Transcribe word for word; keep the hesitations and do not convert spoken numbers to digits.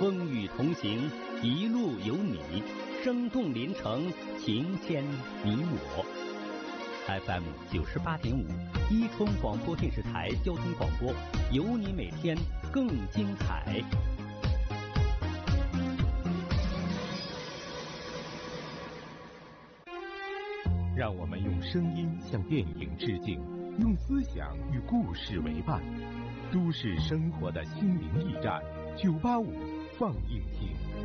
风雨同行，一路有你，生动临城，情牵你我。F M 九十八点五，伊春广播电视台交通广播，有你每天更精彩。 让我们用声音向电影致敬，用思想与故事为伴。都市生活的心灵驿站，九八五放映厅。